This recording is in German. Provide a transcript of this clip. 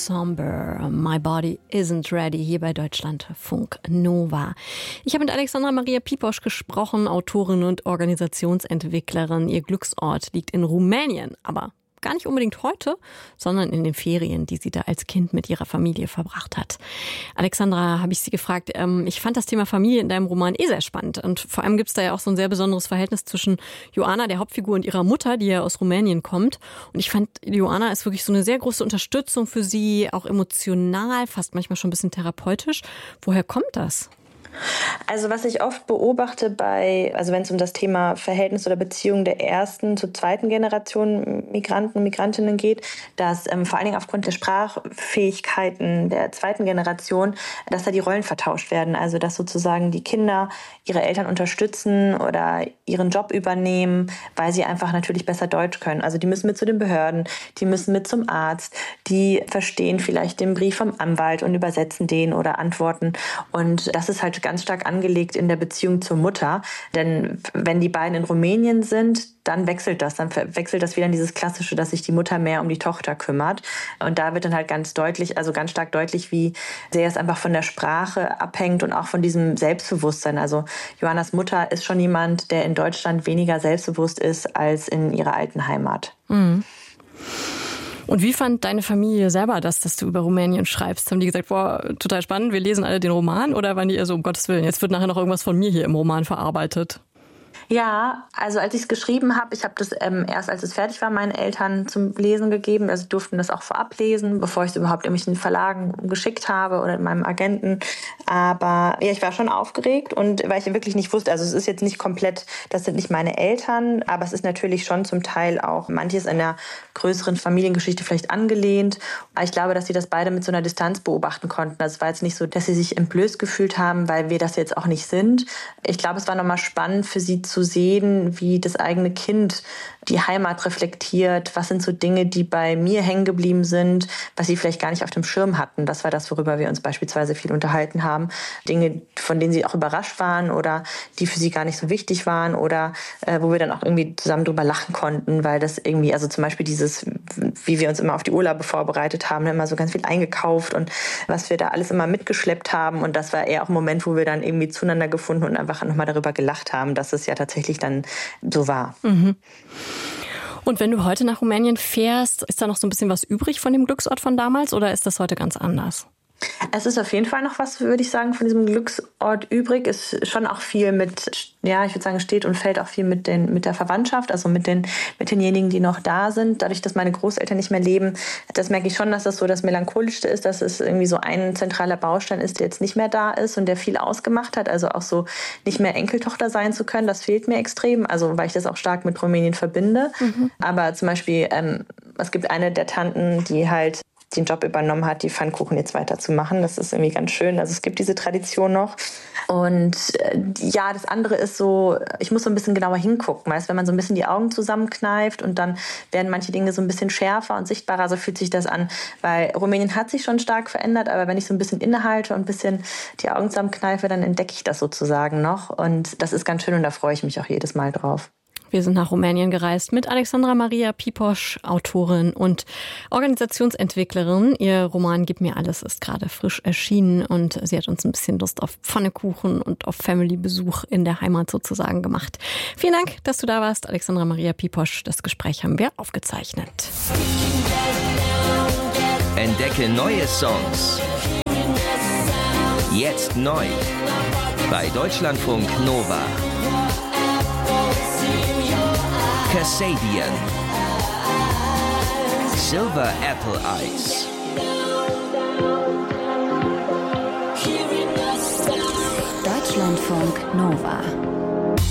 Ensemble, My Body Isn't Ready, hier bei Deutschlandfunk Nova. Ich habe mit Alexandra Maria Piposch gesprochen, Autorin und Organisationsentwicklerin. Ihr Glücksort liegt in Rumänien, aber gar nicht unbedingt heute, sondern in den Ferien, die sie da als Kind mit ihrer Familie verbracht hat. Alexandra, habe ich sie gefragt, ich fand das Thema Familie in deinem Roman sehr spannend. Und vor allem gibt es da ja auch so ein sehr besonderes Verhältnis zwischen Joana, der Hauptfigur, und ihrer Mutter, die ja aus Rumänien kommt. Und ich fand, Joana ist wirklich so eine sehr große Unterstützung für sie, auch emotional, fast manchmal schon ein bisschen therapeutisch. Woher kommt das? Also was ich oft beobachte also wenn es um das Thema Verhältnis oder Beziehung der ersten zur zweiten Generation Migranten und Migrantinnen geht, dass vor allen Dingen aufgrund der Sprachfähigkeiten der zweiten Generation, dass da die Rollen vertauscht werden. Also dass sozusagen die Kinder ihre Eltern unterstützen oder ihren Job übernehmen, weil sie einfach natürlich besser Deutsch können. Also die müssen mit zu den Behörden, die müssen mit zum Arzt, die verstehen vielleicht den Brief vom Anwalt und übersetzen den oder antworten. Und das ist halt ganz stark angelegt in der Beziehung zur Mutter. Denn wenn die beiden in Rumänien sind, dann wechselt das. Dann wechselt das wieder in dieses Klassische, dass sich die Mutter mehr um die Tochter kümmert. Und da wird dann halt ganz stark deutlich, wie sehr es einfach von der Sprache abhängt und auch von diesem Selbstbewusstsein. Also Joannas Mutter ist schon jemand, der in Deutschland weniger selbstbewusst ist als in ihrer alten Heimat. Mhm. Und wie fand deine Familie selber das, dass du über Rumänien schreibst? Haben die gesagt, boah, total spannend, wir lesen alle den Roman? Oder waren die eher so, um Gottes Willen, jetzt wird nachher noch irgendwas von mir hier im Roman verarbeitet? Ja, also als ich es geschrieben habe, ich habe das erst, als es fertig war, meinen Eltern zum Lesen gegeben. Also durften das auch vorab lesen, bevor ich es überhaupt irgendwelchen Verlagen geschickt habe oder meinem Agenten. Aber ja, ich war schon aufgeregt, und weil ich wirklich nicht wusste, also es ist jetzt nicht komplett, das sind nicht meine Eltern, aber es ist natürlich schon zum Teil auch manches in der größeren Familiengeschichte vielleicht angelehnt. Aber ich glaube, dass sie das beide mit so einer Distanz beobachten konnten. Also es war jetzt nicht so, dass sie sich entblößt gefühlt haben, weil wir das jetzt auch nicht sind. Ich glaube, es war nochmal spannend für sie zu sehen, wie das eigene Kind die Heimat reflektiert. Was sind so Dinge, die bei mir hängen geblieben sind, was sie vielleicht gar nicht auf dem Schirm hatten. Das war das, worüber wir uns beispielsweise viel unterhalten haben. Dinge, von denen sie auch überrascht waren oder die für sie gar nicht so wichtig waren oder wo wir dann auch irgendwie zusammen drüber lachen konnten, weil das irgendwie, also zum Beispiel dieses, wie wir uns immer auf die Urlaube vorbereitet haben, immer so ganz viel eingekauft und was wir da alles immer mitgeschleppt haben. Und das war eher auch ein Moment, wo wir dann irgendwie zueinander gefunden und einfach nochmal darüber gelacht haben, dass es ja tatsächlich dann so war. Mhm. Und wenn du heute nach Rumänien fährst, ist da noch so ein bisschen was übrig von dem Glücksort von damals oder ist das heute ganz anders? Es ist auf jeden Fall noch was, würde ich sagen, von diesem Glücksort übrig. Es ist schon auch viel mit, ja, ich würde sagen, steht und fällt auch viel mit der Verwandtschaft, also mit denjenigen, die noch da sind. Dadurch, dass meine Großeltern nicht mehr leben, das merke ich schon, dass das so das Melancholischste ist, dass es irgendwie so ein zentraler Baustein ist, der jetzt nicht mehr da ist und der viel ausgemacht hat. Also auch so nicht mehr Enkeltochter sein zu können, das fehlt mir extrem, also weil ich das auch stark mit Rumänien verbinde. Mhm. Aber zum Beispiel, es gibt eine der Tanten, die halt den Job übernommen hat, die Pfannkuchen jetzt weiterzumachen. Das ist irgendwie ganz schön. Also es gibt diese Tradition noch. Und ja, das andere ist so, ich muss so ein bisschen genauer hingucken. Weißt, wenn man so ein bisschen die Augen zusammenkneift und dann werden manche Dinge so ein bisschen schärfer und sichtbarer, so fühlt sich das an. Weil Rumänien hat sich schon stark verändert, aber wenn ich so ein bisschen innehalte und ein bisschen die Augen zusammenkneife, dann entdecke ich das sozusagen noch. Und das ist ganz schön und da freue ich mich auch jedes Mal drauf. Wir sind nach Rumänien gereist mit Alexandra Maria Piposch, Autorin und Organisationsentwicklerin. Ihr Roman Gib mir alles ist gerade frisch erschienen und sie hat uns ein bisschen Lust auf Pfannekuchen und auf Family-Besuch in der Heimat sozusagen gemacht. Vielen Dank, dass du da warst, Alexandra Maria Piposch. Das Gespräch haben wir aufgezeichnet. Entdecke neue Songs. Jetzt neu. Bei Deutschlandfunk Nova. Kasabian. Silver Apple Eyes. Deutschlandfunk Nova.